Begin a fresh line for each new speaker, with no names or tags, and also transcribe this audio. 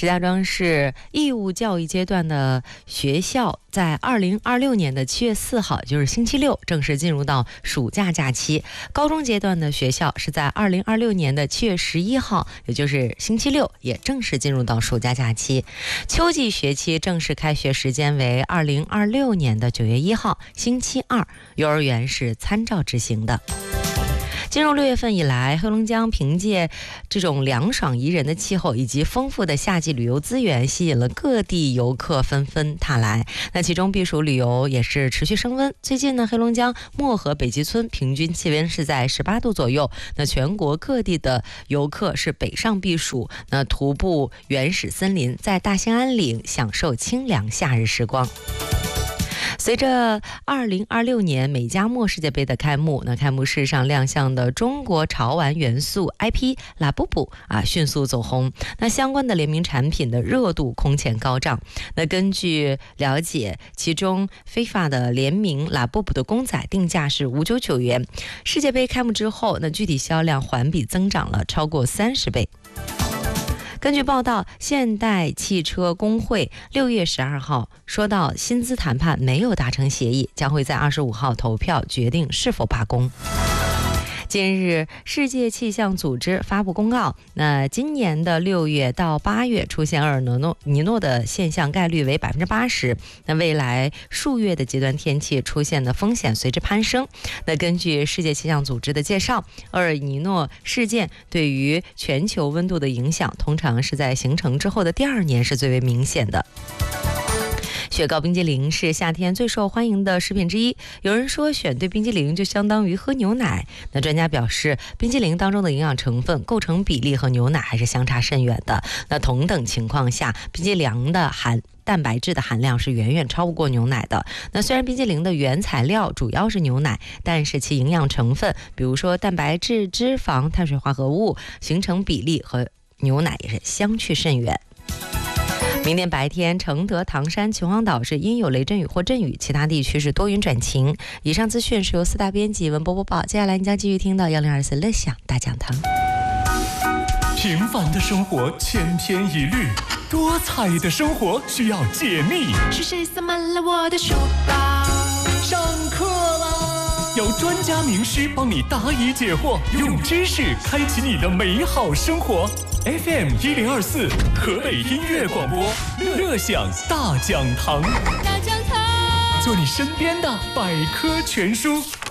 石家庄市义务教育阶段的学校在2026年的7月4号，就是星期六，正式进入到暑假假期。高中阶段的学校是在2026年的7月11号，也就是星期六，也正式进入到暑假假期。秋季学期正式开学时间为2026年的9月1号，星期二，幼儿园是参照执行的。进入6月份以来，黑龙江凭借这种凉爽宜人的气候以及丰富的夏季旅游资源，吸引了各地游客纷纷踏来。那其中避暑旅游也是持续升温。最近呢，黑龙江漠河北极村平均气温是在18度左右。那全国各地的游客是北上避暑，那徒步原始森林，在大兴安岭享受清凉夏日时光。随着2026年美加墨世界杯的开幕，那开幕式上亮相的中国潮玩元素 IP 拉布布迅速走红，那相关的联名产品的热度空前高涨。那根据了解，其中 FIFA 的联名拉布布的公仔定价是599元，世界杯开幕之后，那具体销量环比增长了超过30倍。根据报道，现代汽车工会6月12号说到薪资谈判没有达成协议，将会在25号投票决定是否罢工。近日，世界气象组织发布公告，那今年的6月到8月出现厄尔尼诺的现象概率为80%，那未来数月的极端天气出现的风险随之攀升。那根据世界气象组织的介绍，厄尔尼诺事件对于全球温度的影响，通常是在形成之后的第2年是最为明显的。雪糕冰激凌是夏天最受欢迎的食品之一，有人说选对冰激凌就相当于喝牛奶。那专家表示，冰激凌当中的营养成分构成比例和牛奶还是相差甚远的。那同等情况下，冰激凌的蛋白质的含量是远远超不过牛奶的。那虽然冰激凌的原材料主要是牛奶，但是其营养成分，比如说蛋白质、脂肪、碳水化合物形成比例和牛奶也是相去甚远。明天白天，承德、唐山、秦皇岛是阴有雷阵雨或阵雨，其他地区是多云转晴。以上资讯是由4大编辑文播播报。接下来你将继续听到1024乐享大讲堂。
平凡的生活千篇一律，多彩的生活需要解密。
是谁塞满了我的书包？
上课啦！有专家名师帮你答疑解惑，用知识开启你的美好生活。FM 1024河北音乐广播，乐享大讲堂，
大讲堂，
做你身边的百科全书。